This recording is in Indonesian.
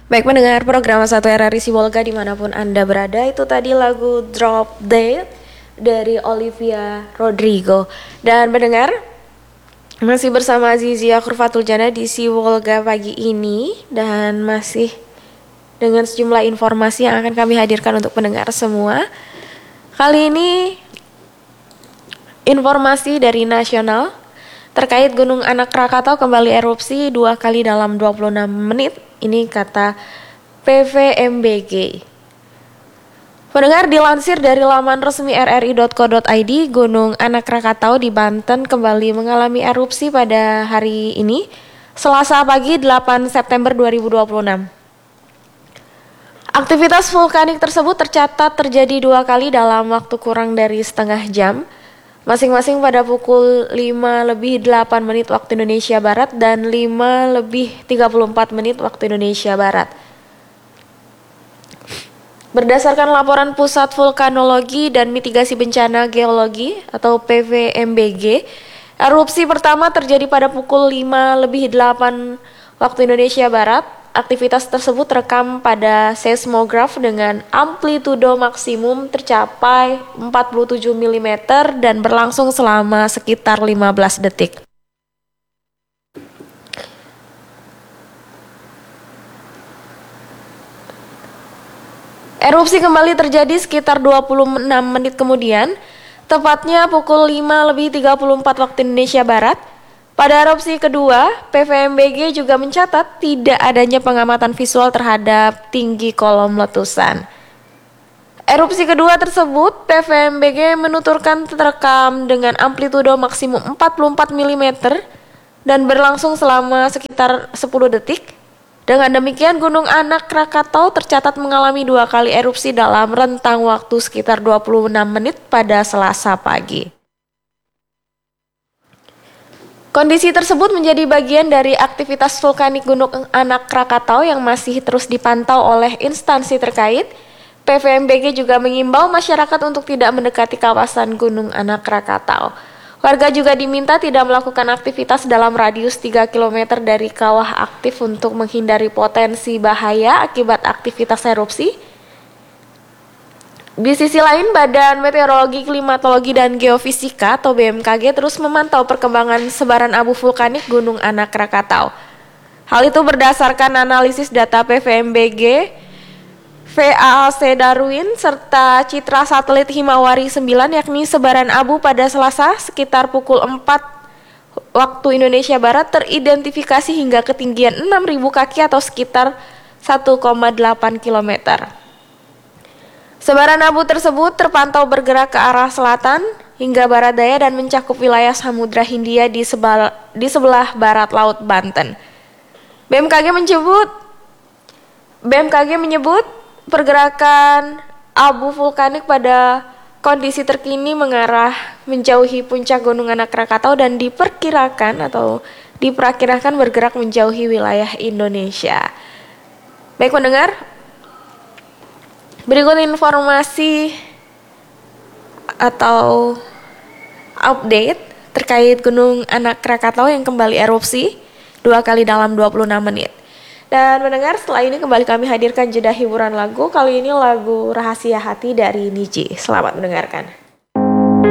Baik mendengar program 1 RRI Sibolga dimanapun Anda berada, itu tadi lagu Drop Dead dari Olivia Rodrigo. Dan mendengar, masih bersama Azizia Kurfatul Jana di Sibolga pagi ini, dan masih dengan sejumlah informasi yang akan kami hadirkan untuk pendengar semua. Kali ini informasi dari nasional terkait Gunung Anak Krakatau kembali erupsi 2 kali dalam 26 menit. Ini kata PVMBG. Pendengar, dilansir dari laman resmi rri.co.id, Gunung Anak Krakatau di Banten kembali mengalami erupsi pada hari ini, Selasa pagi 8 September 2026. Aktivitas vulkanik tersebut tercatat terjadi 2 kali dalam waktu kurang dari setengah jam, masing-masing pada pukul 5:08 waktu Indonesia Barat dan 5:34 waktu Indonesia Barat. Berdasarkan laporan Pusat Vulkanologi dan Mitigasi Bencana Geologi atau PVMBG, erupsi pertama terjadi pada pukul 5:08 waktu Indonesia Barat. Aktivitas tersebut terekam pada seismograf dengan amplitudo maksimum tercapai 47 mm dan berlangsung selama sekitar 15 detik. Erupsi kembali terjadi sekitar 26 menit kemudian, tepatnya pukul 5:34 waktu Indonesia Barat. Pada erupsi kedua, PVMBG juga mencatat tidak adanya pengamatan visual terhadap tinggi kolom letusan. Erupsi kedua tersebut, PVMBG menuturkan terekam dengan amplitudo maksimum 44 mm dan berlangsung selama sekitar 10 detik. Dengan demikian, Gunung Anak Krakatau tercatat mengalami 2 kali erupsi dalam rentang waktu sekitar 26 menit pada Selasa pagi. Kondisi tersebut menjadi bagian dari aktivitas vulkanik Gunung Anak Krakatau yang masih terus dipantau oleh instansi terkait. PVMBG juga mengimbau masyarakat untuk tidak mendekati kawasan Gunung Anak Krakatau. Warga juga diminta tidak melakukan aktivitas dalam radius 3 km dari kawah aktif untuk menghindari potensi bahaya akibat aktivitas erupsi. Di sisi lain, Badan Meteorologi, Klimatologi, dan Geofisika atau BMKG terus memantau perkembangan sebaran abu vulkanik Gunung Anak Krakatau. Hal itu berdasarkan analisis data PVMBG, VAAC Darwin, serta citra satelit Himawari 9, yakni sebaran abu pada Selasa sekitar pukul 4 waktu Indonesia Barat teridentifikasi hingga ketinggian 6.000 kaki atau sekitar 1,8 km. Sebaran abu tersebut terpantau bergerak ke arah selatan hingga barat daya dan mencakup wilayah Samudra Hindia di sebelah barat Laut Banten. BMKG menyebut pergerakan abu vulkanik pada kondisi terkini mengarah menjauhi puncak Gunung Anak Krakatau dan diperkirakan bergerak menjauhi wilayah Indonesia. Baik pendengar, berikut informasi atau update terkait Gunung Anak Krakatau yang kembali erupsi 2 kali dalam 26 menit. Dan mendengar, setelah ini kembali kami hadirkan jeda hiburan lagu. Kali ini lagu Rahasia Hati dari Niji. Selamat mendengarkan.